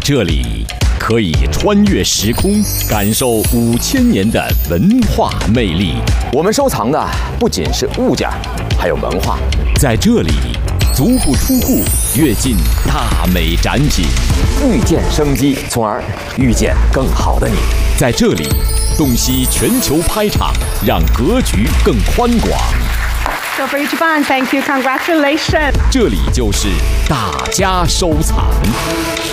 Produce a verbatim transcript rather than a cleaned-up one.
这里可以穿越时空，感受五千年的文化魅力。 我们收藏的不仅是物件，还有文化。 在这里，足不出户，跃进大美展品， 遇见生机，从而遇见更好的你。 在这里，洞悉全球拍场，让格局更宽广。 So for Ichiban, thank you, congratulations. 这里就是大家收藏。